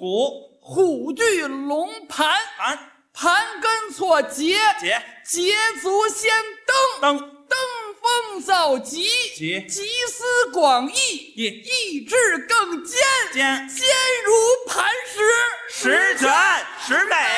虎， 虎踞龙盘，盘根错节，捷足先登，登峰造极，集思广益，意志更坚， 坚坚如磐石， 十全十美。